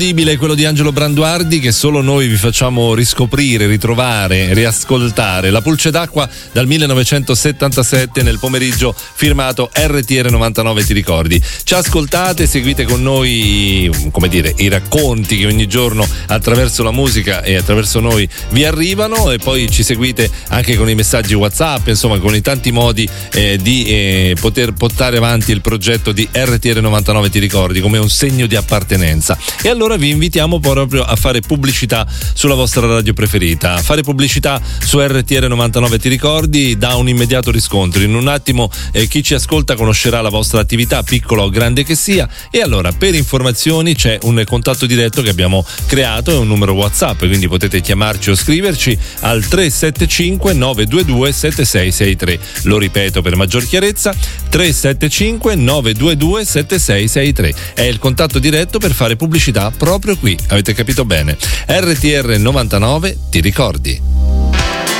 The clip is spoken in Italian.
Quello di Angelo Branduardi, che solo noi vi facciamo riscoprire, ritrovare, riascoltare. La Pulce d'acqua dal 1977 nel pomeriggio, firmato RTR 99, ti ricordi. Ci ascoltate, seguite con noi, come dire, i racconti che ogni giorno attraverso la musica e attraverso noi vi arrivano, e poi ci seguite anche con i messaggi WhatsApp, insomma con i tanti modi di poter portare avanti il progetto di RTR 99, ti ricordi, come un segno di appartenenza. E allora vi invitiamo proprio a fare pubblicità sulla vostra radio preferita. Fare pubblicità su RTR 99, ti ricordi, dà un immediato riscontro. In un attimo chi ci ascolta conoscerà la vostra attività, piccola o grande che sia, e allora per informazioni c'è un contatto diretto che abbiamo creato, è un numero WhatsApp, quindi potete chiamarci o scriverci al 375 922 7663. Lo ripeto per maggior chiarezza: 375 922 7663 è il contatto diretto per fare pubblicità proprio qui, avete capito bene. RTR 99, ti ricordi.